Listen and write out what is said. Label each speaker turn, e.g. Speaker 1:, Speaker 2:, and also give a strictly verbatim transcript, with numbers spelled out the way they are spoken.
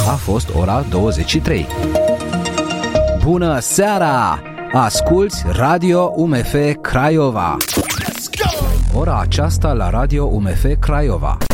Speaker 1: A fost ora douăzeci și trei. Bună seara! Asculți Radio U M F Craiova. Ora aceasta la Radio U M F Craiova.